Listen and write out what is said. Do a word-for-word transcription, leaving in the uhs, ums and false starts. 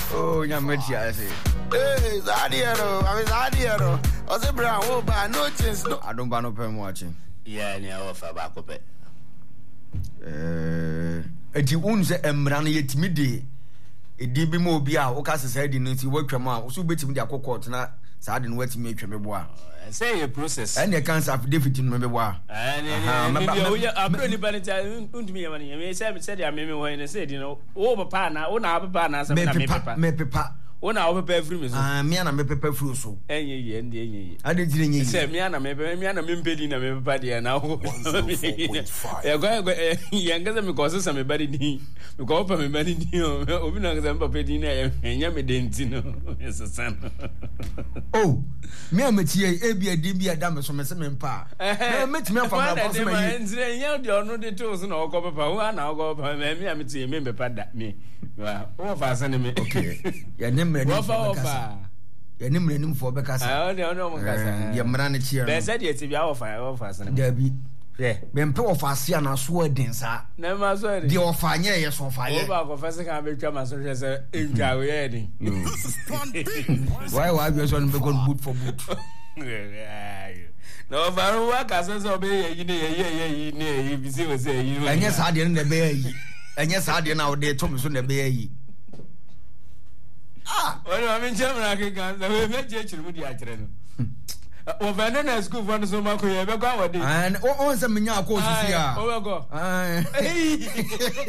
Oh, Yamachi, I say. Hey, Zadiero, I mean Zadiero. I say, Brown, oh, by no chance. No, I don't ban no pen watching. yeah, near offer back up it. Eh, eti unze emra na yetimide. Edi bi mo bi a wo ka sesa di no ti wo twema wo so betimi di akokot na sa de no watimi atweme bo a. Say a process. And the cancer affidavit no be bo a. And maybe abro ni banita untumi yamani. Me say me say dia me me wo ne say di no. Wo papa na wo na papa na say na me papa. Me papa. Wo na wo papa free me so. Ah, me na me papa free so. Enye ye ende enye ye. Ade dire enye ye. Say me na me me na me mpedi na me papa dia na wo. Ya go go ya ngaza me ko so me bari ni. Me ko papa me bari ni o. Obi na ngaza me papa di na enya me denti no. Eso san. Oh, me amatie e bia di bia da me so me se me mpa. Me metime afa na boss me yi. Nzire nya de ono de to so na wo papa. Wo na wo papa me me amatie me me papa da me. Wa wo fa san me. Okay. Ya ne mre ni Wofa wofa. Ya ne mre ni fo be kasa. Ah, no no mo kasa. Ya mra na chi. Be said ye ti bia wofa wofa san. Da bi. Yeah. Me mpe wofa ase na so adin sa. Na ma so ade. Di wofa nye ye so fa ye. Wo ba ko fa se kan be twa ma so hwe se entwa we ye din. Why why you so be go boot for boot. No faru wa kasa so be ye yi ne ye ye yi ne yi bi se we se yi. Enye sa de ne be yi. Enye sa de na wo de to me so ne be yi. Ah, what I mean, German, can we met you with the Atren? Or Vanna school for so much, and oh, oh, some mania courses here. Oh, go.